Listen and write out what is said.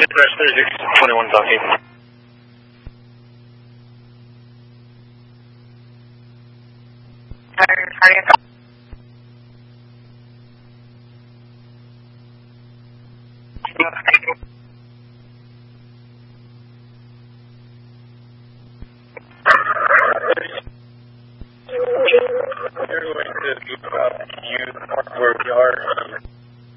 Dispatch 3621 talking. How are you? They're going to move out to you where we are.